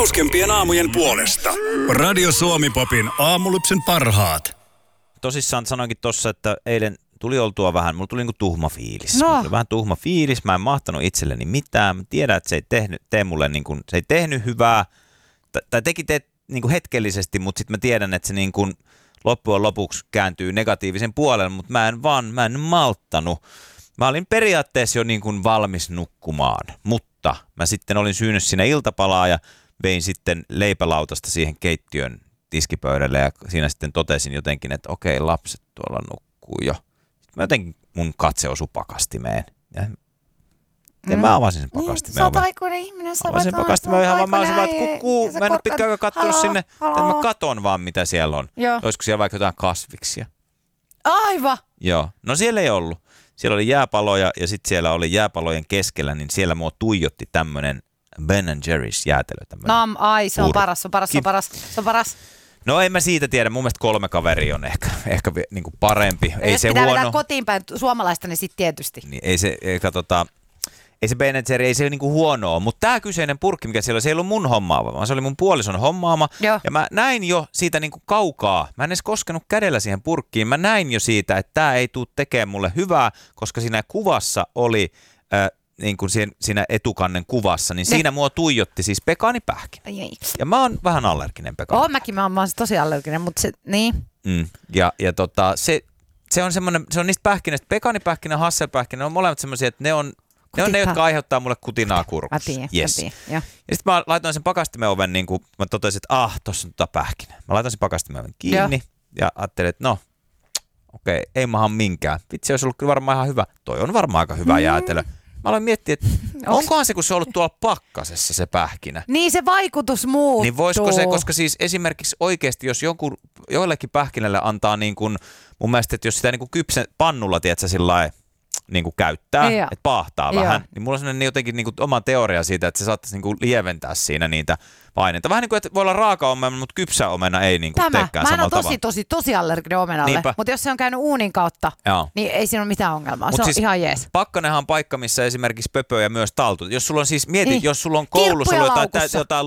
Hauskempien aamujen puolesta. Radio Suomi-popin aamulypsen parhaat. Tosissaan sanoinkin tossa, että eilen tuli oltua vähän, mulla tuli niinku tuhma fiilis. No. Mulla tuli vähän tuhma fiilis, mä en mahtanut itselleni mitään. Mä tiedän, että se ei tehnyt hyvää, tai teki niinku hetkellisesti, mutta sitten mä tiedän, että se niinku loppujen lopuksi kääntyy negatiivisen puolelle, mutta mä en malttanut. Mä olin periaatteessa jo niin kuin valmis nukkumaan, mutta mä sitten olin syynyt siinä iltapalaa ja vein sitten leipälautasta siihen keittiön tiskipöydälle ja siinä sitten totesin jotenkin, että okei, lapset tuolla nukkuu jo. Sitten mä jotenkin mun katse osui pakastimeen ja mä avasin sen pakastimeen. Sä oot aikuinen ihminen. Avasin pakastimeen ihan vaan, mä olisin vaan, että kukkuu. Mä en ole pitkään aikaa kattonut sinne, että mä katon vaan mitä siellä on. Joo. Olisiko siellä vaikka jotain kasviksia? Aivan. Joo, no siellä ei ollut. Siellä oli jääpaloja ja sitten siellä oli jääpalojen keskellä, niin siellä mua tuijotti tämmönen Ben & Jerry's jäätelö. Se on paras. No en mä siitä tiedä, mun mielestä 3 kaveria on ehkä niinku parempi. Ei jos se pitää huono. vetää kotiin päin suomalaista, niin sitten tietysti. Niin, ei se Ben & Jerry, ei se niinku huonoa, mutta tämä kyseinen purkki, mikä siellä oli, se ei ollut mun hommaama, vaan se oli mun puolison hommaama. Joo. Ja mä näin jo siitä niinku kaukaa, mä en edes koskenut kädellä siihen purkkiin, mä näin jo siitä, että tämä ei tule tekemään mulle hyvää, koska siinä kuvassa oli, niin kuin siinä etukannen kuvassa, niin siinä mua tuijotti siis pekaanipähkinä. Ja mä oon vähän allerginen pekaanipähkinä. Mä oon tosi allerginen, mutta se, niin. Se on semmoinen, se on niistä pähkinöistä, pekaanipähkinä, hasselpähkinä, ne on molemmat semmoisia, että ne on ne, jotka aiheuttaa mulle kutinaa kurkussa. Mä tiedän. Ja sitten mä laitoin sen pakastimen oven, niin kuin mä totesin, että tossa on pähkinä. Mä laitoin sen pakastimen oven kiinni ja ajattelin, että okei, ei mahan minkään. Vitsi, olisi ollut kyllä varmaan ihan hyvä. Toi on varmaan aika hyvä jäätelö. Mä aloin miettiä, että onkohan se, kun se on ollut tuolla pakkasessa se pähkinä. Niin se vaikutus muuttuu. Niin voisiko se, koska siis esimerkiksi oikeasti, jos joillekin pähkinälle antaa niin kuin, mun mielestä, että jos sitä niin kuin pannulla, tiedätkö, sillä niin kuin käyttää, että paahtaa vähän, niin mulla on sellainen jotenkin niin kuin oma teoria siitä, että se saattaisi niin kuin lieventää siinä niitä paineita. Vähän niin kuin, että voi olla raaka omena, mutta kypsä omena ei niin kuin teekään samalla tavalla. Mä en ole tosi allerginen omenalle, mutta jos se on käynyt uunin kautta, niin ei siinä ole mitään ongelmaa. Se on siis ihan jees. Pakkanenhan on paikka, missä esimerkiksi pöpö ja myös taltut. Jos sulla on siis, jos sulla on koulussa jotain